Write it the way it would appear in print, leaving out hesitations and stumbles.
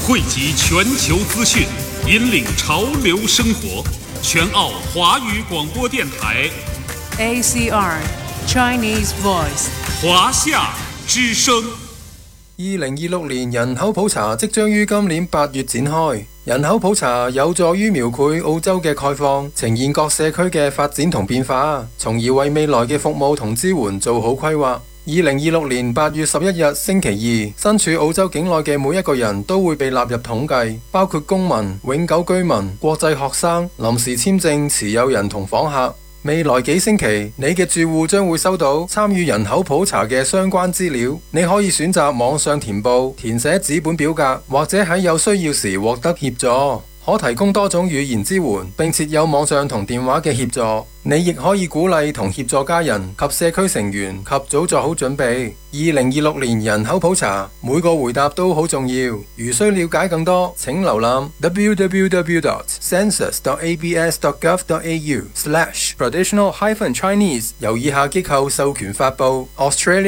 汇集全球资讯，引领潮流生活。全澳华语广播电台 ACR Chinese Voice 华夏之声。 2026年人口普查即將於今年8月展開。人口普查有助於描繪澳洲嘅概況，呈現各社區嘅發展同變化，從而為未來嘅服務同支援做好規劃。2026年8月11日星期二，身處澳洲境內嘅每一個人都會被納入統計，包括公民、永久居民、國際學生、臨時簽證持有人同訪客。未來幾星期，你嘅住戶將會收到參與人口普查嘅相關資料。你可以選擇網上填報、填寫紙本表格，或者喺有需要時獲得協助。可提供多種語言支援，並設有網上同電話嘅協助。你亦可以鼓勵同協助家人及社區成員及早做好準備。2026年人口普查，每個回答都好重要。如需了解更多，請瀏覽 www.census.abs.gov.au/traditional-chinese， 由以下機構授權發布 Australia